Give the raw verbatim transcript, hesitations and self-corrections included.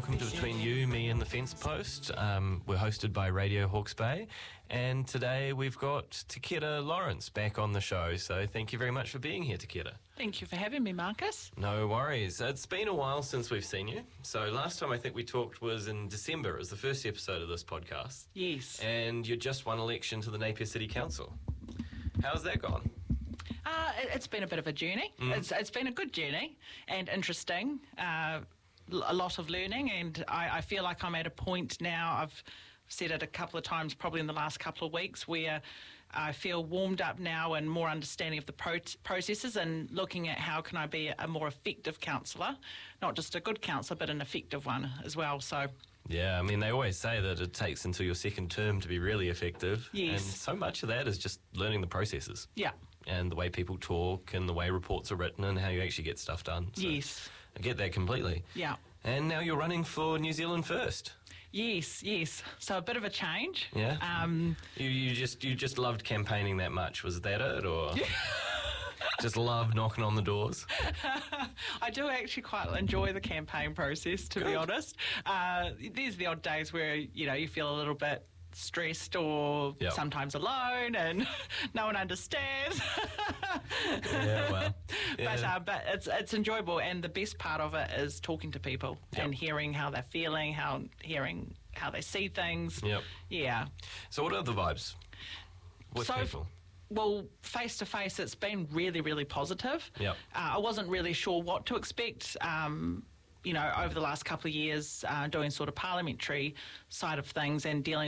welcome to Between You, Me and the Fence Post. Um, we're hosted by Radio Hawke's Bay, and today we've got Takeda Lawrence back on the show, so thank you very much for being here, Takeda. Thank you for having me, Marcus. No worries. It's been a while since we've seen you. So last time I think we talked was in December. It was the first episode of this podcast. Yes. And you just won election to the Napier City Council. How's that gone? Uh, it, it's been a bit of a journey. Mm. It's, it's been a good journey and interesting. Uh, a lot of learning, and I, I feel like I'm at a point now, I've said it a couple of times probably in the last couple of weeks, where I feel warmed up now and more understanding of the pro- processes and looking at how can I be a more effective councillor, not just a good councillor but an effective one as well. So yeah, I mean, they always say that it takes until your second term to be really effective. Yes. And so much of that is just learning the processes. Yeah. And the way people talk and the way reports are written and how you actually get stuff done. So yes. I get that completely. Yeah. And now you're running for New Zealand First. Yes, yes. So a bit of a change. Yeah. Um, you, you just you just loved campaigning that much. Was that it, or just love knocking on the doors? I do actually quite enjoy the campaign process, to Good. be honest. Uh, there's the odd days where, you know, you feel a little bit stressed or yep. sometimes alone and no one understands. yeah, well. Yeah. But, uh, but it's it's enjoyable, and the best part of it is talking to people yep. and hearing how they're feeling, how hearing how they see things. Yep. Yeah. So what are the vibes with so, people? Well, face to face, it's been really, really positive. Yep. Uh, I wasn't really sure what to expect. Um, you know, over the last couple of years, uh, doing sort of parliamentary side of things and dealing